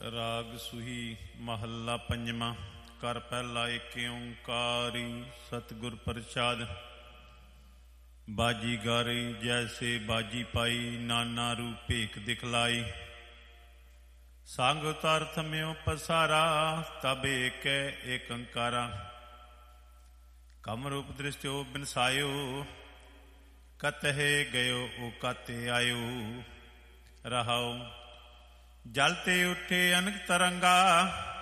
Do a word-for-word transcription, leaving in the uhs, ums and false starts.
ਰਾਗ ਸੁਹੀ ਮਹੱਲਾ ਪੰਜਵਾਂ। ਕਰ ਪਹਿਲਾ ਏਕ ਓਂਕਾਰੀ ਸਤਿਗੁਰ ਪ੍ਰਸਾਦ। ਬਾਜੀ ਗਾਰੀ ਜੈਸੇ ਬਾਜੀ ਪਾਈ, ਨਾਨਾ ਰੂਪ ਭੇਖ ਦਿਖਲਾਈ। ਸੰਗ ਉਤਾਰ ਥਮਿਓ ਪਸਾਰਾ, ਤਬ ਏਕ ਏਕ ਓਂਕਾਰਾ। ਕਮ ਰੂਪ ਦ੍ਰਿਸ਼ਟਿਓ ਬਿਨਸਾਇਓ, ਕਤਹਿ ਗਇਓ ਓ ਕਤਿ ਆਇਓ। ਰਹਾਉ ਜਲ ਤੇ ਉੱਠੇ ਅਨਕ ਤਰੰਗਾ,